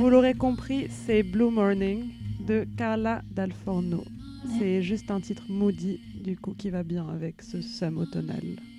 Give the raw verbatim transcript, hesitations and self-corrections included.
vous l'aurez compris, c'est Blue Morning de Carla Dal Forno. Ouais. C'est juste un titre moody, du coup, qui va bien avec ce sum automnal.